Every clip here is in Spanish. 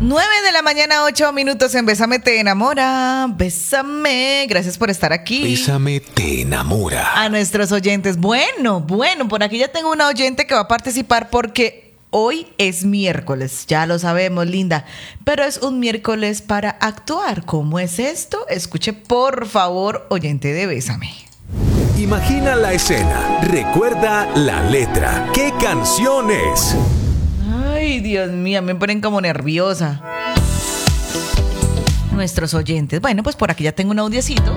9 de la mañana, 8 minutos en Bésame Te Enamora. Bésame, gracias por estar aquí. Bésame Te Enamora. A nuestros oyentes. Bueno, por aquí ya tengo una oyente que va a participar porque hoy es miércoles, ya lo sabemos, linda, pero es un miércoles para actuar. ¿Cómo es esto? Escuche, por favor, oyente de Bésame. Imagina la escena, recuerda la letra. ¿Qué canción es? Ay, Dios mío, me ponen como nerviosa nuestros oyentes. Bueno, pues por aquí ya tengo un audiecito.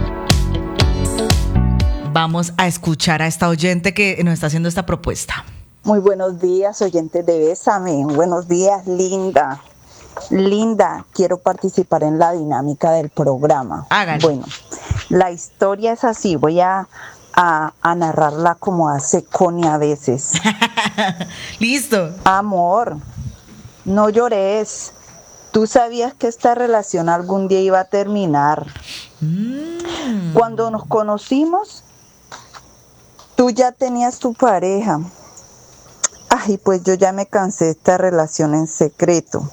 Vamos a escuchar a esta oyente que nos está haciendo esta propuesta. Muy buenos días, oyentes de Bésame. Buenos días, linda. Linda, quiero participar en la dinámica del programa. Háganlo. Bueno, la historia es así. Voy a narrarla como hace Connie a veces. Listo. Amor, no llores. Tú sabías que esta relación algún día iba a terminar. Cuando nos conocimos, tú ya tenías tu pareja. Ay, pues yo ya me cansé de esta relación en secreto.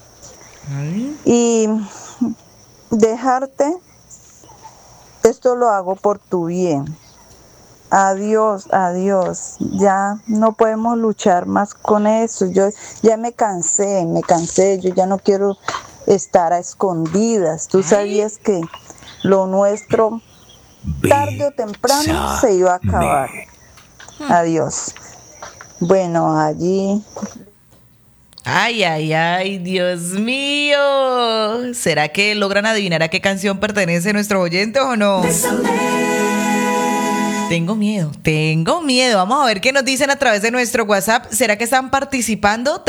Y dejarte, esto lo hago por tu bien. Adiós, ya no podemos luchar más con eso. Yo ya me cansé, yo ya no quiero estar a escondidas. Tú sabías que lo nuestro tarde o temprano se iba a acabar. Adiós. Bueno, allí... Ay, Dios mío. ¿Será que logran adivinar a qué canción pertenece nuestro oyente o no? Tengo miedo. Vamos a ver qué nos dicen a través de nuestro WhatsApp. ¿Será que están participando?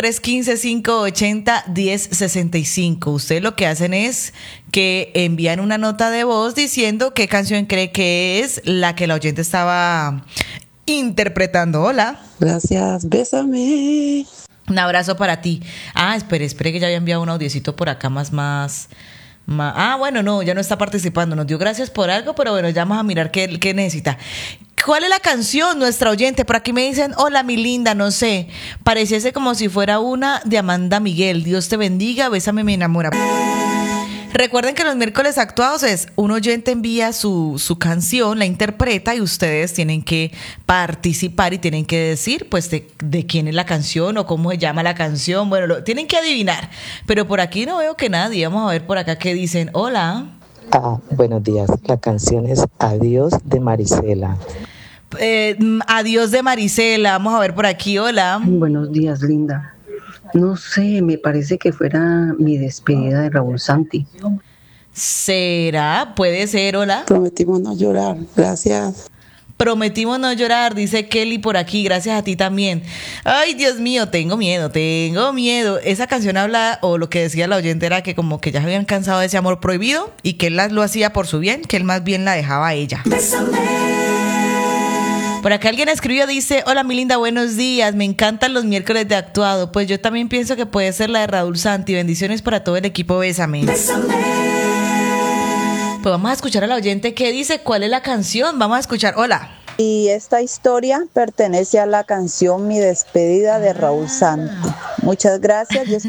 315-580-1065. Ustedes lo que hacen es que envían una nota de voz diciendo qué canción cree que es la que la oyente estaba interpretando. Hola. Gracias, bésame. Un abrazo para ti. Espere que ya había enviado un audiecito por acá más. Bueno, no, ya no está participando. Nos dio gracias por algo, pero bueno, ya vamos a mirar qué necesita. ¿Cuál es la canción, nuestra oyente? Por aquí me dicen, hola, mi linda, no sé. Pareciese como si fuera una de Amanda Miguel. Dios te bendiga, bésame, me enamora. Recuerden que los miércoles actuados es un oyente envía su canción, la interpreta y ustedes tienen que participar y tienen que decir pues de quién es la canción o cómo se llama la canción. Bueno, tienen que adivinar, pero por aquí no veo que nadie. Vamos a ver por acá qué dicen. Hola. Buenos días. La canción es Adiós de Marisela. Adiós de Marisela. Vamos a ver por aquí. Hola. Buenos días, linda. No sé, me parece que fuera Mi despedida de Raúl Santi. ¿Será? Puede ser, hola. Prometimos no llorar. Gracias. Prometimos no llorar, dice Kelly por aquí, gracias a ti también. Ay, Dios mío, tengo miedo. Esa canción habla, o lo que decía la oyente era que como que ya se habían cansado de ese amor prohibido y que él lo hacía por su bien, que él más bien la dejaba a ella. Por acá alguien escribió, dice, hola mi linda, buenos días, me encantan los miércoles de actuado. Pues yo también pienso que puede ser la de Raúl Santi. Bendiciones para todo el equipo, bésame. Pues vamos a escuchar a la oyente que dice, ¿cuál es la canción? Vamos a escuchar, hola. Y esta historia pertenece a la canción Mi despedida de Raúl Santi. Muchas gracias, Dios